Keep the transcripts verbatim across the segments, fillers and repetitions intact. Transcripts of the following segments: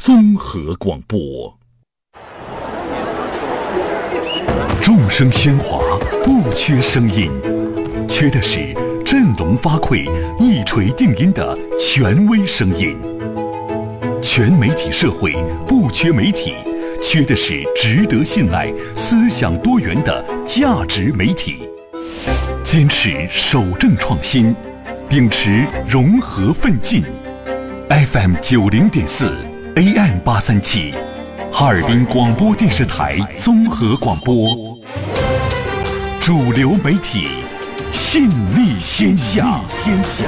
综合广播。众声喧哗，不缺声音，缺的是振聋发聩、一锤定音的权威声音。全媒体社会不缺媒体，缺的是值得信赖、思想多元的价值媒体。坚持守正创新，秉持融合奋进。F M 九零点四 A M 八三七，哈尔滨广播电视台综合广播，主流媒体，信力天下。天下。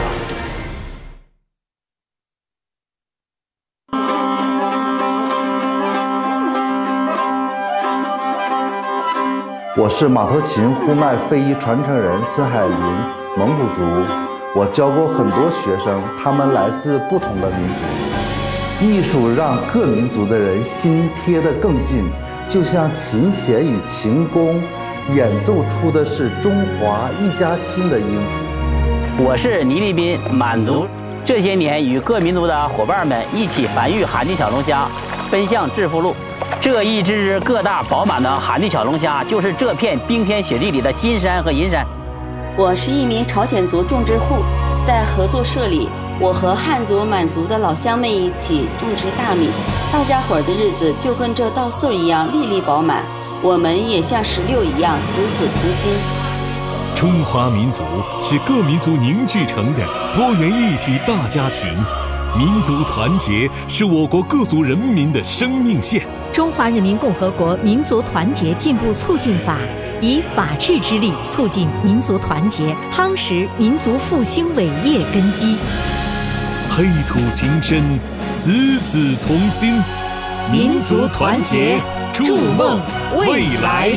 我是马头琴呼麦非遗传承人孙海林，蒙古族。我教过很多学生，他们来自不同的民族。艺术让各民族的人心贴得更近，就像琴弦与琴弓演奏出的是中华一家亲的音符。 我是倪立斌，满族。这些年与各民族的伙伴们一起繁育寒地小龙虾，奔向致富路。这一只只个大饱满的寒地小龙虾，就是这片冰天雪地里的金山和银山。 我是一名朝鲜族种植户，在合作社里，我和汉族、满族的老乡们一起种植大米，大家伙的日子就跟这稻穗一样粒粒饱满，我们也像石榴一样子子同心。 中华民族是各民族凝聚成的多元一体大家庭，民族团结是我国各族人民的生命线。 中华人民共和国民族团结进步促进法以法治之力促进民族团结，夯实民族复兴伟业根基。 黑土情深，子子同心， 民族团结，筑梦未来。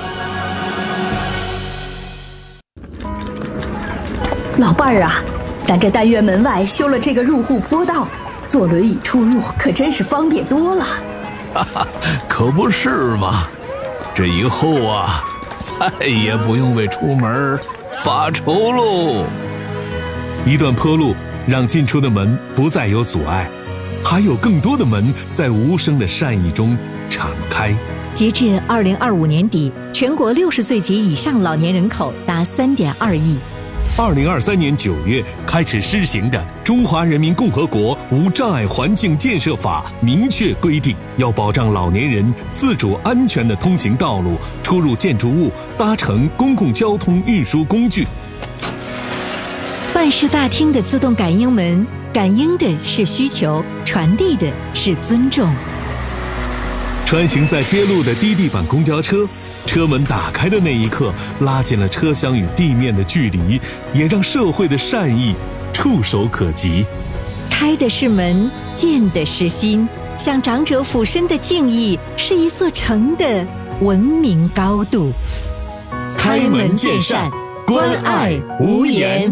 老伴儿啊，咱这单元门外修了这个入户坡道，坐轮椅出入可真是方便多了。 哈哈，可不是嘛！这以后啊，再也不用为出门发愁喽。 一段坡路让进出的门不再有阻碍，还有更多的门在无声的善意中敞开。 截至二零二五年底，全国六十岁及以上老年人口达三点二亿。 二零二三年九月开始施行的《中华人民共和国无障碍环境建设法》明确规定，要保障老年人自主安全的通行道路、出入建筑物、搭乘公共交通运输工具。 办事大厅的自动感应门，感应的是需求，传递的是尊重。 穿行在街路的低地板公交车，车门打开的那一刻，拉近了车厢与地面的距离，也让社会的善意触手可及。 开的是门，见的是心，向长者俯身的敬意，是一座城的文明高度。 开门见山，关爱无言。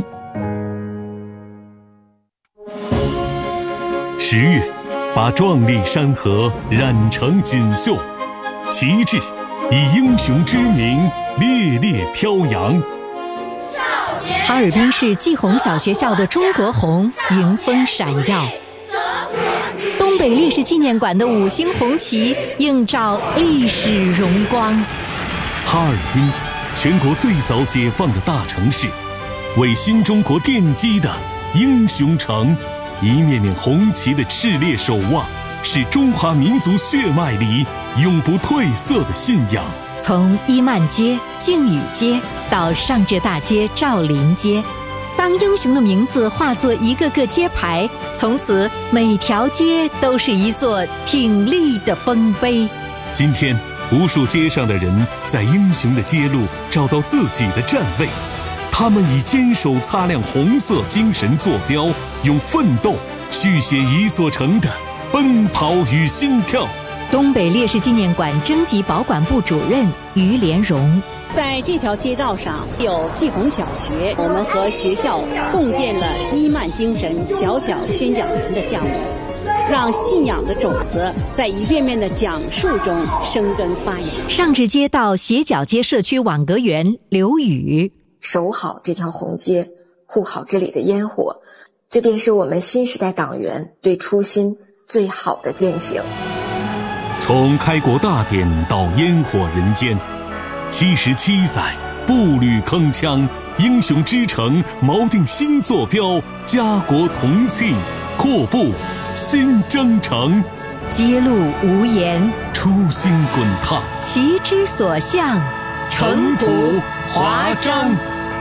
十月，把壮丽山河染成锦绣，旗帜以英雄之名烈烈飘扬。 哈尔滨市季红小学校的中国红迎风闪耀，东北烈士纪念馆的五星红旗映照历史荣光。 哈尔滨，全国最早解放的大城市，为新中国奠基的英雄城。一面面红旗的炽烈守望，是中华民族血脉里永不褪色的信仰。 从伊曼街、靖宇街到上至大街赵林街，当英雄的名字化作一个个街牌，从此每条街都是一座挺立的丰碑。 今天，无数街上的人在英雄的街路找到自己的站位，他们以坚守擦亮红色精神坐标，用奋斗续写一座城的奔跑与心跳。 东北烈士纪念馆征集保管部主任于连荣， 在这条街道上有季红小学，我们和学校共建了伊曼精神小小宣讲员的项目，让信仰的种子在一遍遍的讲述中生根发芽。 上至街道斜角街社区网格员刘宇， 守好这条红街，护好这里的烟火，这便是我们新时代党员对初心最好的践行。 从开国大典到烟火人间，七十七载步履铿锵，英雄之城锚定新坐标，家国同庆，阔步新征程， 揭露无言， 初心滚烫， 旗之所向， 城府华章。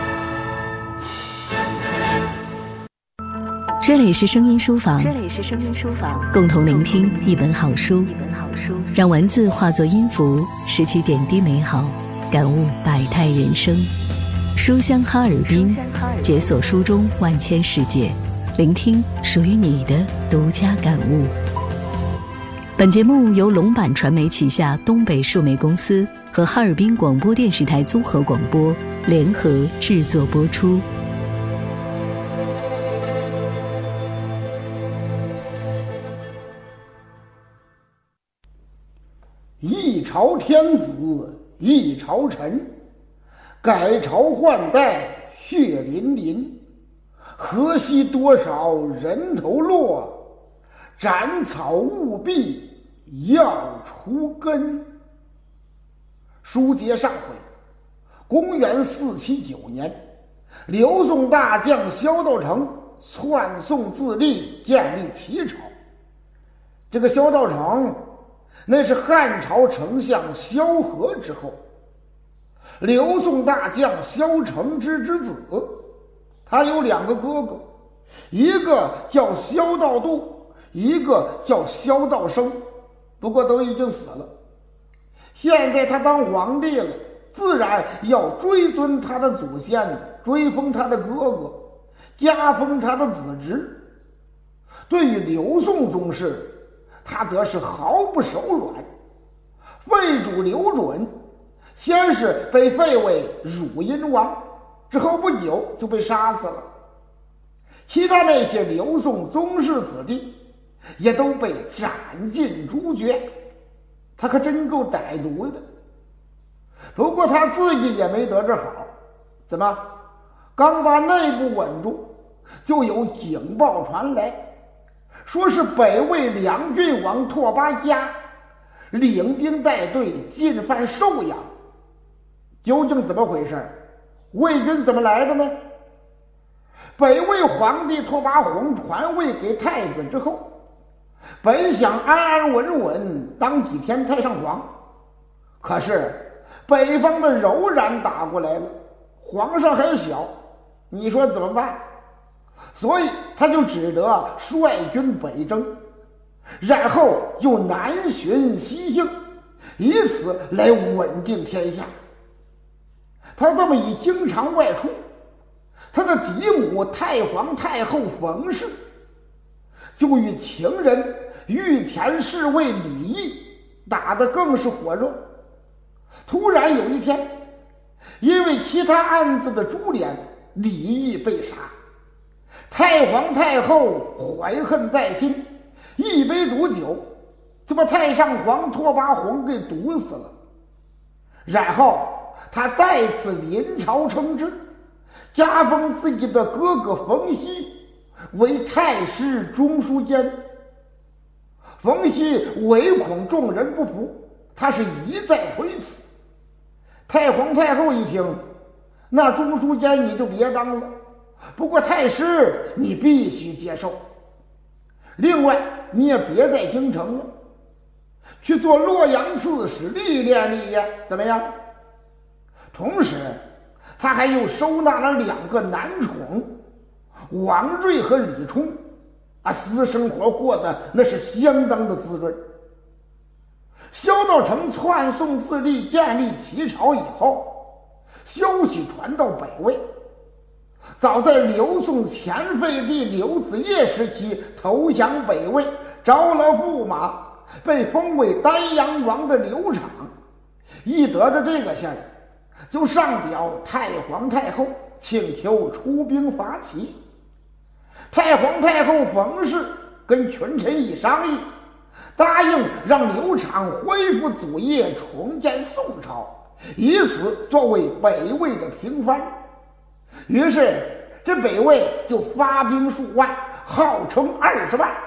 这里是声音书房， 这里是声音书房， 共同聆听一本好书， 一本好书， 让文字化作音符，拾起点滴美好，感悟百态人生。书香哈尔滨，解锁书中万千世界，聆听属于你的独家感悟。本节目由龙版传媒旗下东北数媒公司和哈尔滨广播电视台综合广播联合制作播出。 一朝天子一朝臣，改朝换代血淋淋，河西多少人头落，斩草务必要除根。书接上回，公元四七九年，刘宋大将萧道成篡宋自立，建立齐朝。这个萧道成那是汉朝丞相萧何之后，刘宋大将萧承之之子。他有两个哥哥，一个叫萧道度，一个叫萧道生，不过都已经死了。现在他当皇帝了，自然要追尊他的祖先，追封他的哥哥，加封他的子侄。对于刘宋宗室，他则是毫不手软。废主刘准先是被废为汝阴王，之后不久就被杀死了。其他那些刘宋宗室子弟也都被斩尽诛绝。他可真够歹毒的。不过他自己也没得这好，怎么刚把内部稳住，就有警报传来，说是北魏两郡王拓跋嘉领兵带队进犯寿阳。究竟怎么回事？魏军怎么来的呢？北魏皇帝拓跋宏传位给太子之后，本想安安稳稳当几天太上皇，可是北方的柔然打过来了，皇上还小，你说怎么办？所以他就只得率军北征，然后又南巡西幸，以此来稳定天下。他这么一经常外出，他的嫡母太皇太后冯氏就与情人御前侍卫李毅打得更是火热。突然有一天，因为其他案子的株连，李毅被杀。太皇太后怀恨在心，一杯毒酒就把太上皇拓跋宏给毒死了。然后他再次临朝称制，加封自己的哥哥冯熙为太师中书监。冯熙唯恐众人不服，他是一再推辞。太皇太后一听，那中书监你就别当了，不过太师你必须接受。另外你也别在京城了，去做洛阳刺史历练历练，怎么样？同时他还又收纳了两个男宠，王睿和李冲，啊，私生活过得那是相当的滋润。萧道成篡宋自立，建立齐朝以后，消息传到北魏，早在刘宋前废帝刘子业时期投降北魏，着了驸马，被封为丹阳王的刘昶，一得着这个信儿，就上表太皇太后，请求出兵伐齐。太皇太后冯氏跟群臣一商议，答应让刘昶恢复祖业，重建宋朝，以此作为北魏的平藩。于是这北魏就发兵数万，号称二十万，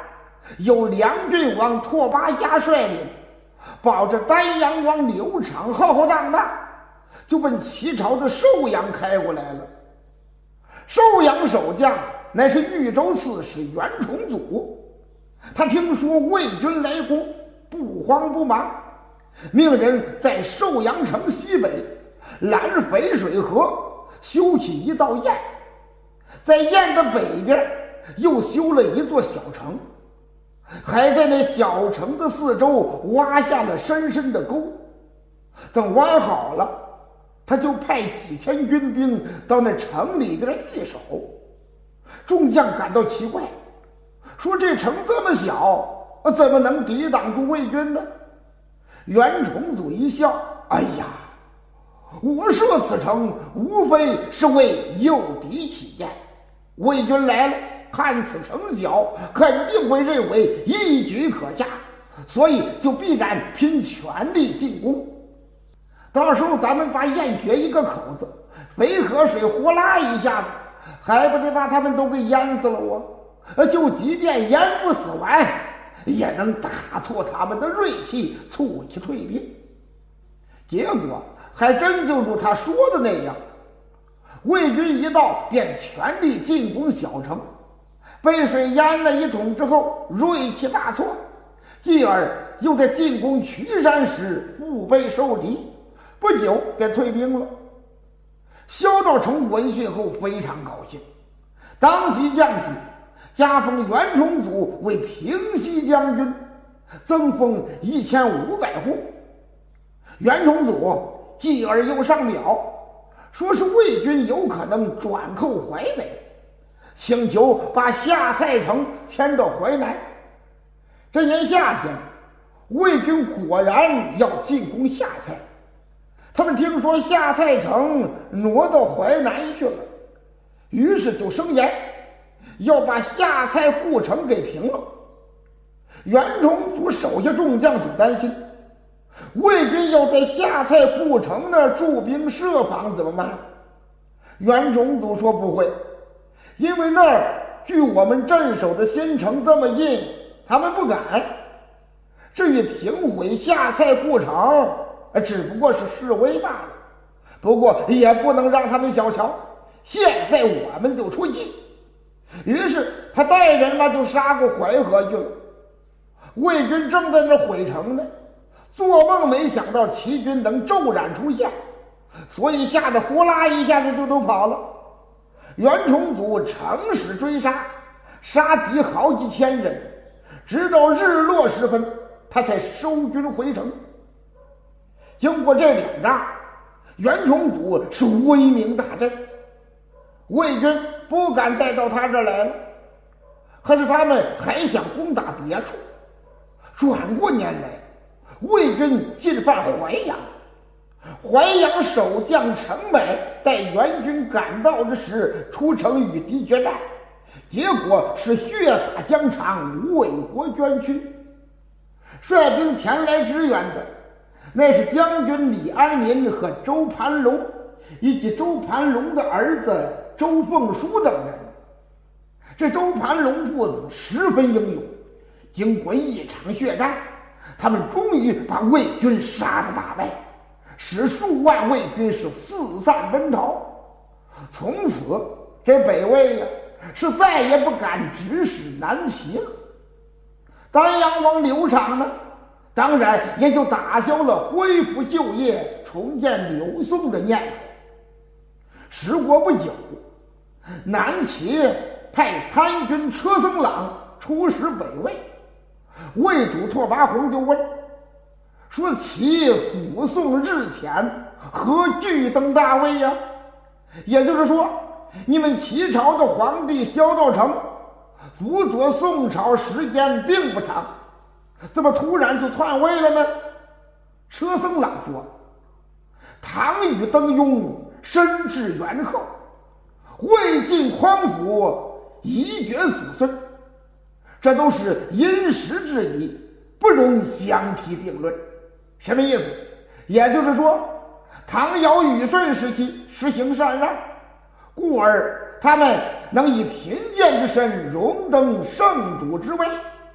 由梁郡王拓跋嘉率领，抱着丹阳王刘长浩浩荡荡，就奔齐朝的寿阳开过来了。寿阳守将乃是豫州刺史袁崇祖，他听说魏军来攻，不慌不忙，命人在寿阳城西北拦淝水河修起一道堰，在堰的北边又修了一座小城，还在那小城的四周挖下了深深的沟。等挖好了，他就派几千军兵到那城里边据守。众将感到奇怪，说这城这么小，怎么能抵挡住魏军呢？袁崇祖一笑，哎呀，我设此城无非是为诱敌起见，魏军来了，看此城小，肯定会认为一举可下，所以就必然拼全力进攻。到时候咱们把堰掘一个口子，淝河水呼啦一下子，还不得把他们都给淹死了啊！就即便淹不死完，也能打挫他们的锐气，促其退兵。结果还真就如他说的那样，魏军一到便全力进攻小城，被水淹了一通之后，锐气大挫，继而又在进攻渠山时腹背受敌，不久便退兵了。萧道成闻讯后非常高兴，当即降旨加封袁崇祖为平西将军，增封一千五百户。袁崇祖继而又上表，说是魏军有可能转寇淮北，请求把下蔡城迁到淮南。这年夏天，魏军果然要进攻下蔡，他们听说下蔡城挪到淮南去了，于是就声言要把下蔡故城给平了。袁崇祖手下众将就担心，魏军要在下蔡故城那儿驻兵设防怎么办？袁崇祖说不会，因为那儿距我们镇守的新城这么近，他们不敢。至于平毁下蔡故城，只不过是示威罢了，不过也不能让他们小瞧，现在我们就出击。于是他带人嘛就杀过淮河去了。魏军正在那毁城呢，做梦没想到齐军能骤然出现，所以吓得呼啦一下子就都跑了。袁崇祖乘势追杀，杀敌好几千人，直到日落时分，他才收军回城。经过这两仗，袁崇祖是威名大振，魏军不敢再到他这儿来了。可是他们还想攻打别处。转过年来，魏军进犯淮阳，淮阳守将程买带援军赶到之时，出城与敌决战，结果是血洒疆场，为国捐躯。率兵前来支援的那是将军李安民和周盘龙，以及周盘龙的儿子周凤书等人。这周盘龙父子十分英勇，经过一场血战，他们终于把魏军杀得大败，使数万魏军是四散奔逃。从此这北魏呀是再也不敢指使南齐了。丹阳王刘长呢，当然也就打消了恢复旧业、重建刘宋的念头。时过不久，南齐派参军车僧朗出使北魏，魏主拓跋宏就问说：“其辅宋日前，何惧登大位呀？”也就是说，你们齐朝的皇帝萧道成辅佐宋朝时间并不长，怎么突然就篡位了呢？车僧朗说：“唐与登庸，身至元后，魏晋匡辅，一决子孙，这都是因时制宜，不容相提并论。”什么意思？也就是说，唐尧禹舜时期实行禅让，故而他们能以贫贱之身荣登圣主之位。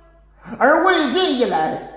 而魏晋一来，